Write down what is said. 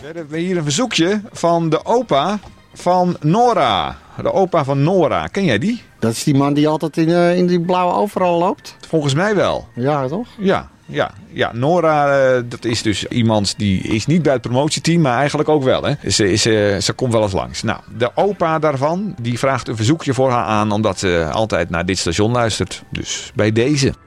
hebben we hier een verzoekje van de opa van Nora. De opa van Nora. Ken jij die? Dat is die man die altijd in die blauwe overal loopt? Volgens mij wel. Ja, toch? Ja, Nora, dat is dus iemand die is niet bij het promotieteam, maar eigenlijk ook wel. Hè. Ze komt wel eens langs. Nou, de opa daarvan, die vraagt een verzoekje voor haar aan, omdat ze altijd naar dit station luistert. Dus bij deze.